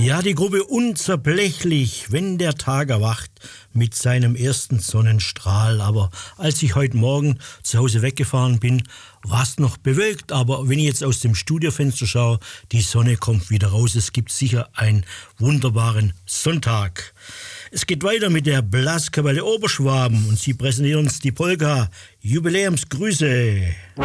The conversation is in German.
Ja, die Gruppe Unzerblechlich, wenn der Tag erwacht mit seinem ersten Sonnenstrahl. Aber als ich heute Morgen zu Hause weggefahren bin, war es noch bewölkt. Aber wenn ich jetzt aus dem Studiofenster schaue, die Sonne kommt wieder raus. Es gibt sicher einen wunderbaren Sonntag. Es geht weiter mit der Blaskapelle Oberschwaben und sie präsentieren uns die Polka Jubiläumsgrüße.